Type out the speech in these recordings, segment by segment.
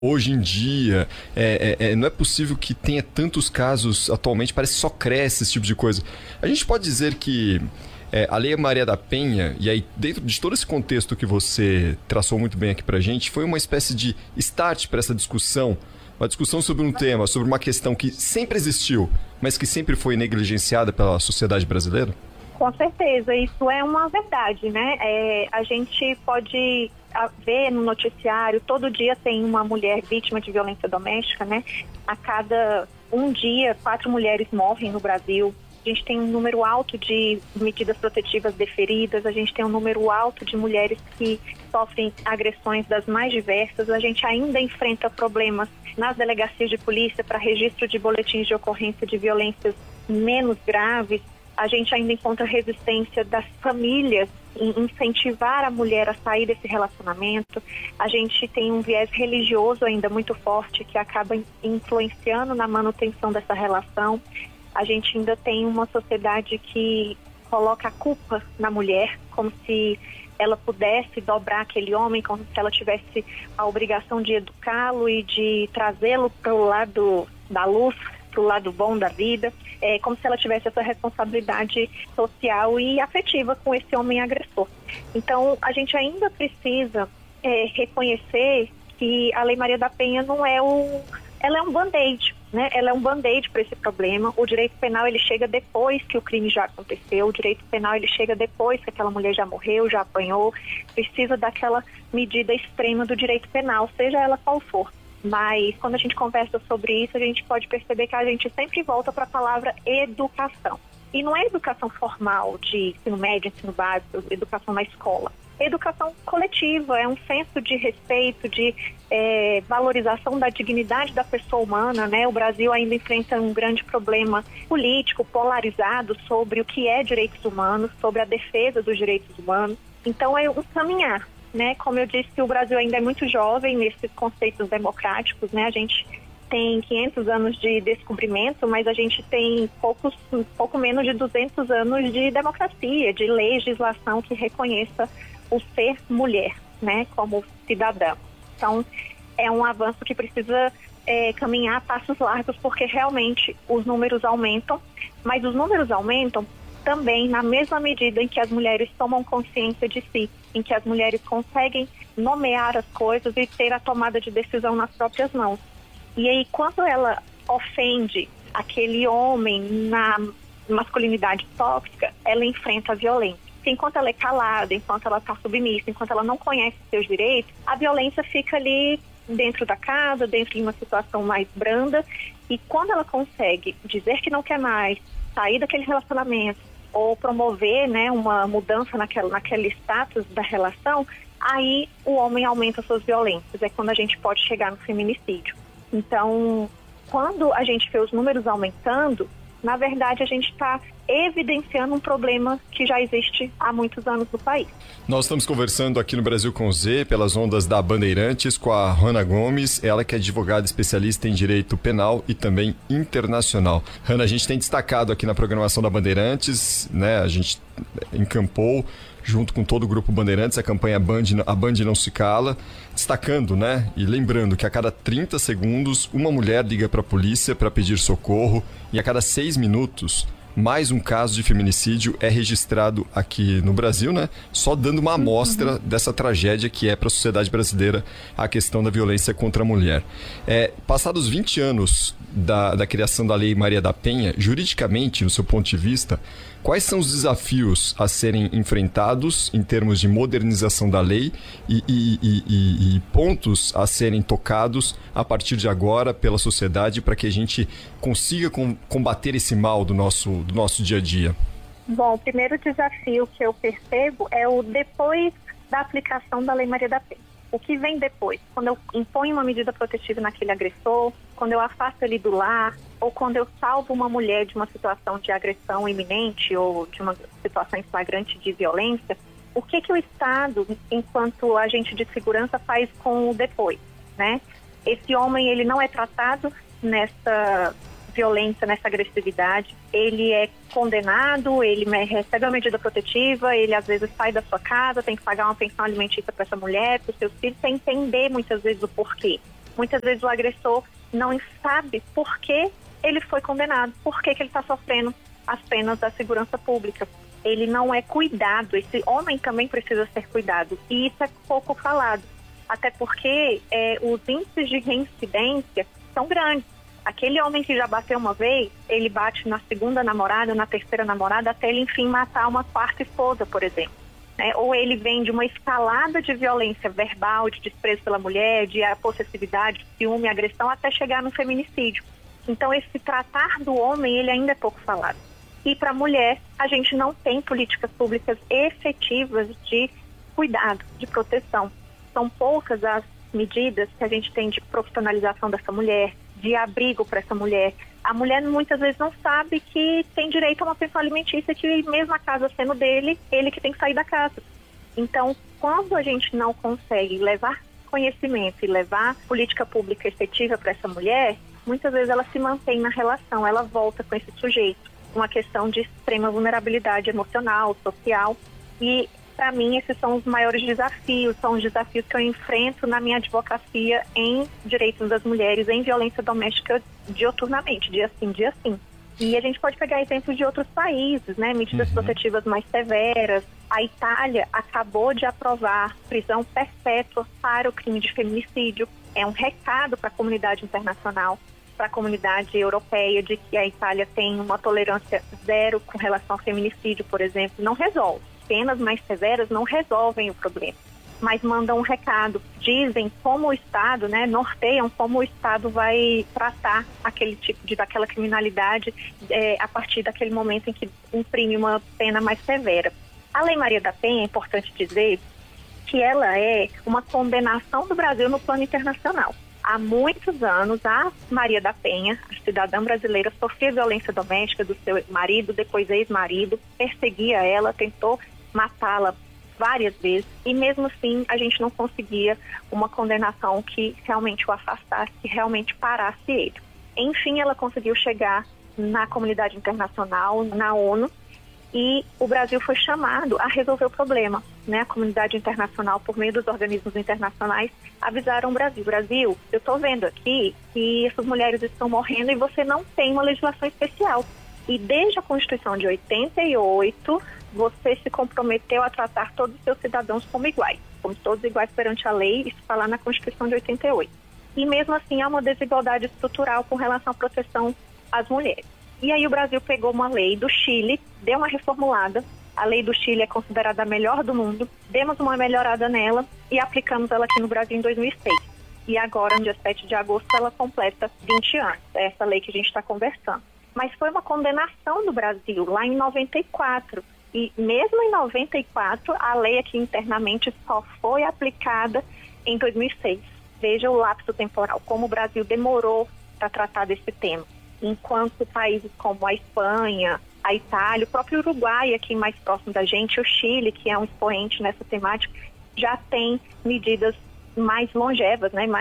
Hoje em dia, não é possível que tenha tantos casos atualmente, parece que só cresce esse tipo de coisa. A gente pode dizer que a Lei Maria da Penha, e aí dentro de todo esse contexto que você traçou muito bem aqui pra gente, foi uma espécie de start para essa discussão, uma discussão sobre um tema, sobre uma questão que sempre existiu, mas que sempre foi negligenciada pela sociedade brasileira? Com certeza, isso é uma verdade, né? A gente pode ver no noticiário, todo dia tem uma mulher vítima de violência doméstica, né? A cada um dia, 4 mulheres morrem no Brasil. A gente tem um número alto de medidas protetivas deferidas, a gente tem um número alto de mulheres que sofrem agressões das mais diversas, a gente ainda enfrenta problemas nas delegacias de polícia para registro de boletins de ocorrência de violências menos graves. A gente ainda encontra resistência das famílias em incentivar a mulher a sair desse relacionamento. A gente tem um viés religioso ainda muito forte que acaba influenciando na manutenção dessa relação. A gente ainda tem uma sociedade que coloca a culpa na mulher, como se ela pudesse dobrar aquele homem, como se ela tivesse a obrigação de educá-lo e de trazê-lo para o lado da luz, para o lado bom da vida, como se ela tivesse essa responsabilidade social e afetiva com esse homem agressor. Então, a gente ainda precisa reconhecer que a Lei Maria da Penha ela é um band-aid, né? Ela é um band-aid para esse problema. O direito penal, ele chega depois que o crime já aconteceu, o direito penal, ele chega depois que aquela mulher já morreu, já apanhou, precisa daquela medida extrema do direito penal, seja ela qual for. Mas quando a gente conversa sobre isso, a gente pode perceber que a gente sempre volta para a palavra educação. E não é educação formal de ensino médio, ensino básico, educação na escola. Educação coletiva, é um senso de respeito, de valorização da dignidade da pessoa humana, né? O Brasil ainda enfrenta um grande problema político, polarizado sobre o que é direitos humanos, sobre a defesa dos direitos humanos. Então é um caminhar, né? Como eu disse, o Brasil ainda é muito jovem nesses conceitos democráticos, né? A gente tem 500 anos de descobrimento, mas a gente tem pouco menos de 200 anos de democracia, de legislação que reconheça o ser mulher, né, como cidadã. Então, é um avanço que precisa caminhar a passos largos, porque realmente os números aumentam, mas os números aumentam também na mesma medida em que as mulheres tomam consciência de si, em que as mulheres conseguem nomear as coisas e ter a tomada de decisão nas próprias mãos. E aí, quando ela ofende aquele homem na masculinidade tóxica, ela enfrenta a violência. Enquanto ela é calada, enquanto ela está submissa, enquanto ela não conhece seus direitos, a violência fica ali dentro da casa, dentro de uma situação mais branda. E quando ela consegue dizer que não quer mais, sair daquele relacionamento ou promover, né, uma mudança naquele status da relação, aí o homem aumenta suas violências. É quando a gente pode chegar no feminicídio. Então, quando a gente vê os números aumentando, na verdade a gente está evidenciando um problema que já existe há muitos anos no país. Nós estamos conversando aqui no Brasil com Z, pelas ondas da Bandeirantes, com a Hanna Gomes, ela que é advogada especialista em direito penal e também internacional. Hanna, a gente tem destacado aqui na programação da Bandeirantes, né, a gente encampou junto com todo o grupo Bandeirantes, a campanha A Band Não Se Cala, destacando, né, e lembrando que a cada 30 segundos uma mulher liga para a polícia para pedir socorro e a cada 6 minutos mais um caso de feminicídio é registrado aqui no Brasil, né? Só dando uma amostra dessa tragédia que é para a sociedade brasileira a questão da violência contra a mulher. Passados 20 anos da criação da Lei Maria da Penha, juridicamente, no seu ponto de vista, quais são os desafios a serem enfrentados em termos de modernização da lei e pontos a serem tocados a partir de agora pela sociedade para que a gente consiga combater esse mal do nosso dia a dia? Bom, o primeiro desafio que eu percebo é o depois da aplicação da Lei Maria da Penha. O que vem depois? Quando eu imponho uma medida protetiva naquele agressor, quando eu afasto ele do lar, ou quando eu salvo uma mulher de uma situação de agressão iminente ou de uma situação em flagrante de violência, o que o Estado, enquanto agente de segurança, faz com o depois, né? Esse homem, ele não é tratado nessa violência, nessa agressividade, ele é condenado, ele recebe uma medida protetiva, ele às vezes sai da sua casa, tem que pagar uma pensão alimentícia para essa mulher, para os seus filhos, sem entender muitas vezes o porquê. Muitas vezes o agressor não sabe por que ele foi condenado, por que ele está sofrendo as penas da segurança pública. Ele não é cuidado, esse homem também precisa ser cuidado, e isso é pouco falado, até porque os índices de reincidência são grandes. Aquele homem que já bateu uma vez, ele bate na segunda namorada, na terceira namorada, até ele enfim matar uma quarta esposa, por exemplo. Ou ele vem de uma escalada de violência verbal, de desprezo pela mulher, de possessividade, ciúme, agressão, até chegar no feminicídio. Então, esse tratar do homem, ele ainda é pouco falado. E para a mulher, a gente não tem políticas públicas efetivas de cuidado, de proteção. São poucas as medidas que a gente tem de profissionalização dessa mulher, de abrigo para essa mulher. A mulher muitas vezes não sabe que tem direito a uma pensão alimentícia, que mesmo a casa sendo dele, ele que tem que sair da casa. Então, quando a gente não consegue levar conhecimento e levar política pública efetiva para essa mulher, muitas vezes ela se mantém na relação, ela volta com esse sujeito. Uma questão de extrema vulnerabilidade emocional, social, e para mim esses são os maiores desafios, são os desafios que eu enfrento na minha advocacia em direitos das mulheres, em violência doméstica dioturnamente, dia sim, dia sim. E a gente pode pegar exemplos de outros países, né? Medidas protetivas mais severas. A Itália acabou de aprovar prisão perpétua para o crime de feminicídio. É um recado para a comunidade internacional, para a comunidade europeia, de que a Itália tem uma tolerância zero com relação ao feminicídio, por exemplo. Não resolve. Penas mais severas não resolvem o problema, mas mandam um recado. Dizem como o Estado, né, norteiam como o Estado vai tratar aquele tipo daquela criminalidade a partir daquele momento em que imprime uma pena mais severa. A Lei Maria da Penha, é importante dizer que ela é uma condenação do Brasil no plano internacional. Há muitos anos, a Maria da Penha, a cidadã brasileira, sofria violência doméstica do seu marido, depois ex-marido, perseguia ela, tentou matá-la várias vezes, e mesmo assim a gente não conseguia uma condenação que realmente o afastasse, que realmente parasse ele. Enfim, ela conseguiu chegar na comunidade internacional, na ONU, e o Brasil foi chamado a resolver o problema, né? A comunidade internacional, por meio dos organismos internacionais, avisaram o Brasil: Brasil, eu estou vendo aqui que essas mulheres estão morrendo e você não tem uma legislação especial. E desde a Constituição de 88, você se comprometeu a tratar todos os seus cidadãos como iguais, como todos iguais perante a lei, isso está lá na Constituição de 88. E mesmo assim há uma desigualdade estrutural com relação à proteção às mulheres. E aí o Brasil pegou uma lei do Chile, deu uma reformulada, a lei do Chile é considerada a melhor do mundo, demos uma melhorada nela e aplicamos ela aqui no Brasil em 2006. E agora, no dia 7 de agosto, ela completa 20 anos, é essa lei que a gente está conversando. Mas foi uma condenação do Brasil lá em 94. E mesmo em 94, a lei aqui internamente só foi aplicada em 2006. Veja o lapso temporal, como o Brasil demorou para tratar desse tema. Enquanto países como a Espanha, a Itália, o próprio Uruguai, aqui mais próximo da gente, o Chile, que é um expoente nessa temática, já tem medidas mais longevas, né,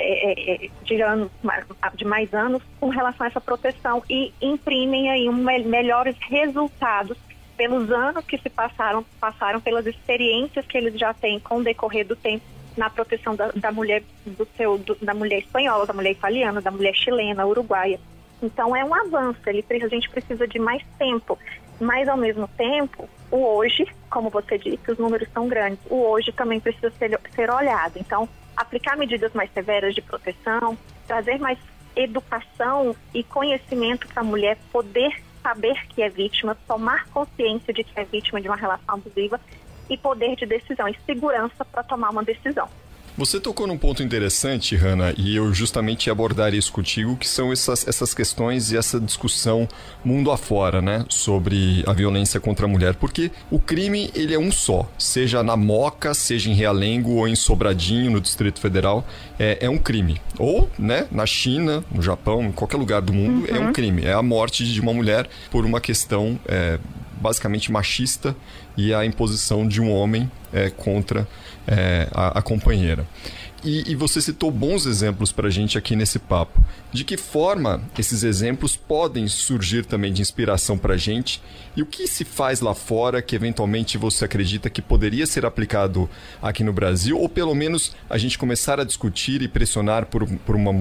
de mais anos com relação a essa proteção, e imprimem aí melhores resultados pelos anos que se passaram pelas experiências que eles já têm com o decorrer do tempo na proteção da mulher da mulher espanhola, da mulher italiana, da mulher chilena, uruguaia. Então é um avanço, a gente precisa de mais tempo, mas ao mesmo tempo, o hoje, como você disse, os números são grandes, o hoje também precisa ser olhado. Então, aplicar medidas mais severas de proteção, trazer mais educação e conhecimento para a mulher poder saber que é vítima, tomar consciência de que é vítima de uma relação abusiva e poder de decisão e segurança para tomar uma decisão. Você tocou num ponto interessante, Hanna, e eu justamente ia abordar isso contigo, que são essas questões e essa discussão mundo afora, né, sobre a violência contra a mulher, porque o crime, ele é um só, seja na Moca, seja em Realengo ou em Sobradinho, no Distrito Federal, é um crime. Ou, né, na China, no Japão, em qualquer lugar do mundo, é um crime, é a morte de uma mulher por uma questão basicamente machista e a imposição de um homem contra a companheira. E você citou bons exemplos para a gente aqui nesse papo. De que forma esses exemplos podem surgir também de inspiração para a gente? E o que se faz lá fora que eventualmente você acredita que poderia ser aplicado aqui no Brasil? Ou pelo menos a gente começar a discutir e pressionar por uma